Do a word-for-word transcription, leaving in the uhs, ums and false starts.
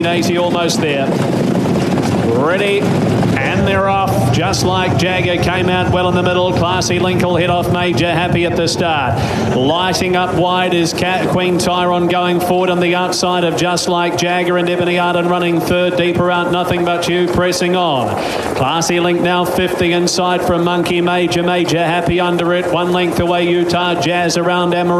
eighty almost there. Ready, and they're off. Just Like Jagger came out well in the middle. Classy Link will hit off Major Happy at the start. Lighting up wide is Cat Queen Tyron going forward on the outside of Just Like Jagger, and Ebony Arden running third. Deeper out, Nothing But You pressing on. Classy Link now fifty inside from Monkey Major. Major Happy under it. One length away, Utah Jazz around Amarillo.